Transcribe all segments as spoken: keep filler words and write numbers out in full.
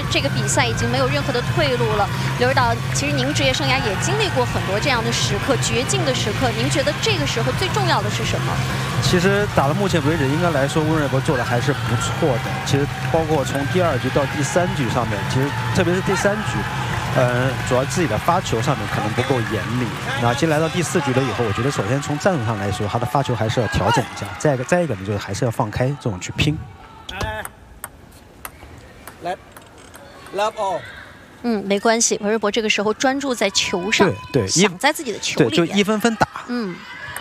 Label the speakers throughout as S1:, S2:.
S1: 这个比赛已经没有任何的退路了。刘指导，其实您职业生涯也经历过很多这样的时刻，绝境的时刻。您觉得这个时候最重要的是什么？
S2: 其实打到目前为止，应该来说温瑞博做的还是不错的。其实包括从第二局到第三局上面，其实特别是第三局。 呃，主要自己的发球上面可能不够严厉。那其实来到第四局了以后，我觉得首先从战术上来说，他的发球还是要调整一下。再一个，再一个呢，就是还是要放开这种去拼。
S3: 来 ，love all。
S1: 嗯，没关系，文瑞博这个时候专注在球上，
S2: 对对，
S1: 想在自己的球里
S2: 对，就一分分打。
S1: 嗯。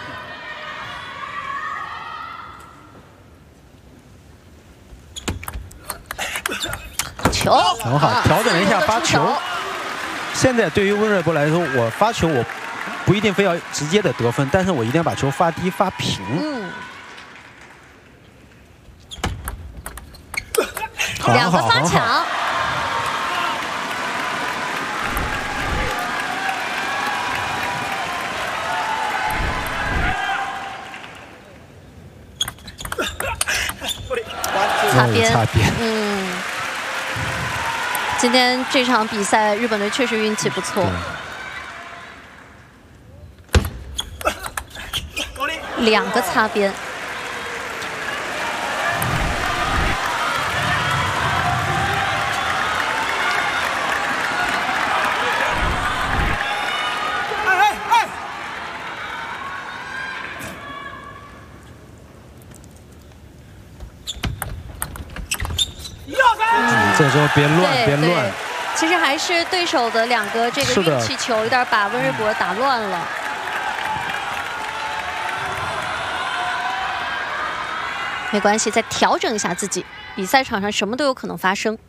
S1: 球
S2: 很好，调整了一下发球。现在对于温瑞博来说，我发球我不一定非要直接的得分，但是我一定要把球发低发平。
S1: 嗯。两个发抢。擦边，
S2: 擦边。
S1: 嗯。 今天这场比赛，日本队确实运气不错。两个擦边。
S2: 这时候别乱，别乱。
S1: 其实还是对手的两个这个运气球有点把温瑞博打乱了。没关系，再调整一下自己。比赛场上什么都有可能发生。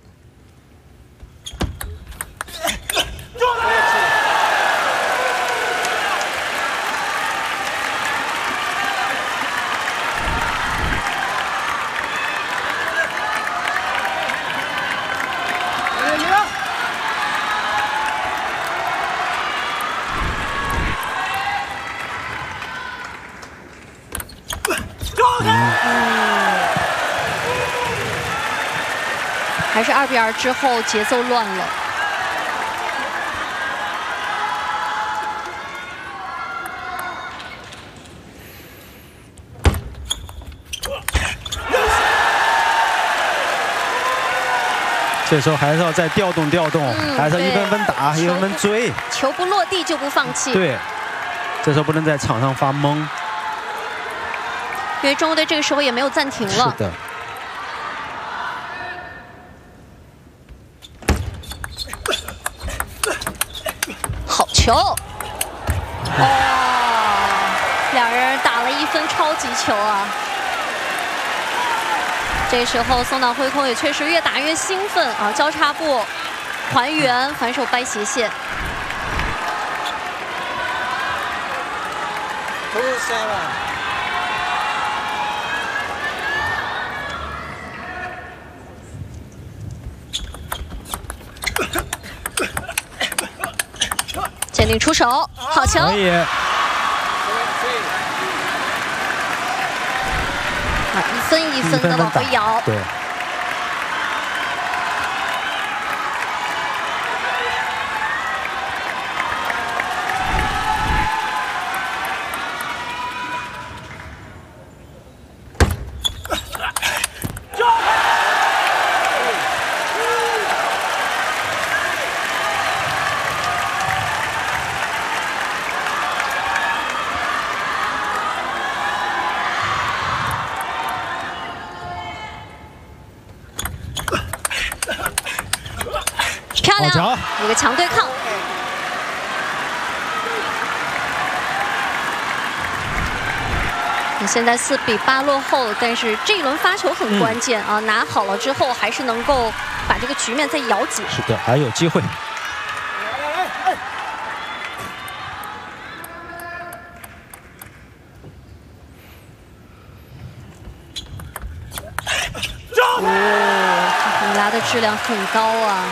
S1: 还是二比二之后节奏乱了。
S2: 这时候还是要再调动调动，嗯、还是要一分分打，一分分追。
S1: 球不落地就不放弃。
S2: 对，这时候不能在场上发懵。
S1: 因为中国队这个时候也没有暂停了。
S2: 是的。
S1: 球，哇、哦！两人打了一分超级球啊！这时候松岛辉空也确实越打越兴奋啊！交叉步还原，反手掰斜线。坚定出手，好球！
S2: 可以。啊，
S1: 一分一分的往回摇。
S2: 对。
S1: 漂亮，一个强对抗。现在四比八落后，但是这一轮发球很关键、嗯、啊，拿好了之后还是能够把这个局面再咬紧。
S2: 是的，还有机会。
S1: 哦，你拉的质量很高啊。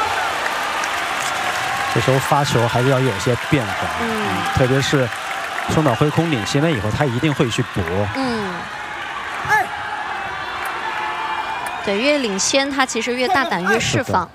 S2: 这时候发球还是要有些变化，嗯，特别是松岛辉空领先了以后，他一定会去搏。
S1: 嗯，对，越领先他其实越大胆，越释放。